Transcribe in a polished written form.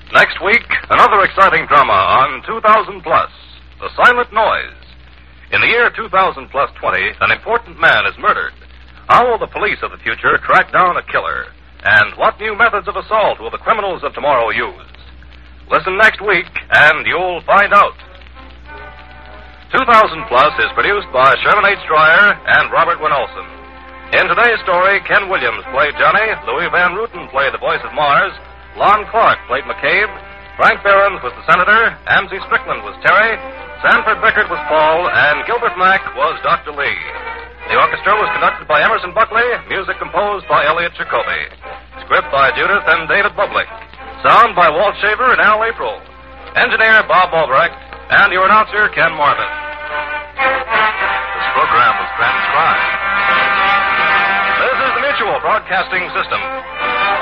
Next week, another exciting drama on 2000 Plus, The Silent Noise. In the year 2000 plus 20, an important man is murdered. How will the police of the future track down a killer? And what new methods of assault will the criminals of tomorrow use? Listen next week, and you'll find out. 2000 Plus is produced by Sherman H. Dreyer and Robert Wynne Olson. In today's story, Ken Williams played Johnny, Louis Van Ruten played the voice of Mars, Lon Clark played McCabe, Frank Behrens was the Senator, Amzie Strickland was Terry, Sanford Bickert was Paul, and Gilbert Mack was Dr. Lee. The orchestra was conducted by Emerson Buckley, music composed by Elliot Jacoby. Script by Judith and David Bublick. Sound by Walt Shaver and Al April. Engineer Bob Albrecht, and your announcer Ken Marvin. This program was transcribed. This is the Mutual Broadcasting System.